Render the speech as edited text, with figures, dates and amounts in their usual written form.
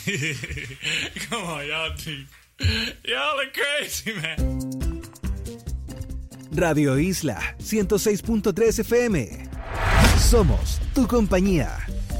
Come on, y'all. Y'all are crazy, man. Radio Isla 106.3 FM. Somos tu compañía.